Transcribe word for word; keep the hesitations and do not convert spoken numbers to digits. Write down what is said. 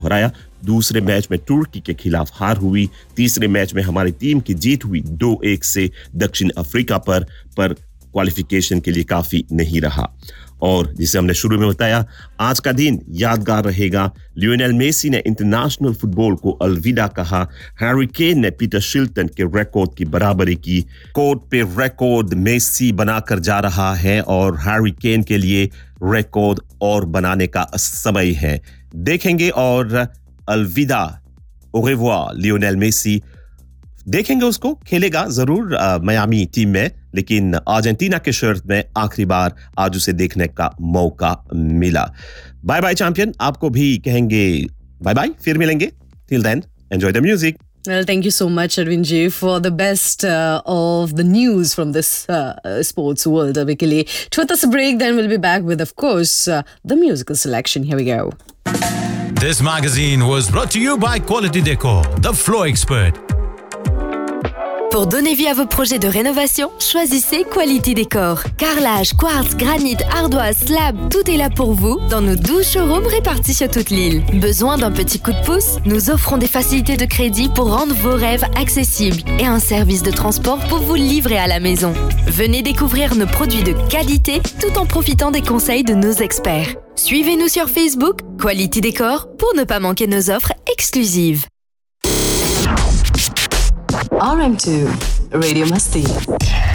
हराया। दूसरे मैच में तुर्की के खिलाफ हार हुई। तीसरे मैच में हमारी टीम की जीत हुई दो एक से दक्षिण अफ्रीका पर पर क्वालिफिकेशन के लिए काफी नहीं रहा। और जिसे हमने शुरू में बताया, आज का दिन यादगार रहेगा। लियोनेल मेसी ने इंटरनेशनल फुटबॉल को अलविदा कहा। हैरी केन ने पीटर शिल्टन के रिकॉर्ड की बराबरी की। कोर्ट पे रिकॉर्ड मेसी बनाकर जा रहा है और हैरी केन के लिए रिकॉर्ड और बनाने का समय है। देखेंगे और अलविदा, au revoir लियोनेल मेसी। देखेंगे उसको, खेलेगा जरूर मियामी टीम में, लेकिन अर्जेंटीना के शर्ट में आखिरी बार आज उसे देखने का मौका मिला। बाय बाय चैंपियन, आपको भी कहेंगे बाय बाय, फिर मिलेंगे। Till then, enjoy the music. Well, thank you so much, Arvind ji, for the best uh, of the news from this uh, sports world. Abhi ke liye छोटा सा break, then we'll be back with, of course, uh, the musical selection. Here we go. This magazine was brought to you by Quality Decor, the floor expert. Pour donner vie à vos projets de rénovation, choisissez Quality Décor. Carrelage, quartz, granit, ardoise, slab, tout est là pour vous dans nos douze showrooms répartis sur toute l'île. Besoin d'un petit coup de pouce? Nous offrons des facilités de crédit pour rendre vos rêves accessibles et un service de transport pour vous livrer à la maison. Venez découvrir nos produits de qualité tout en profitant des conseils de nos experts. Suivez-nous sur Facebook, Quality Décor, pour ne pas manquer nos offres exclusives. R M two Radio Masti.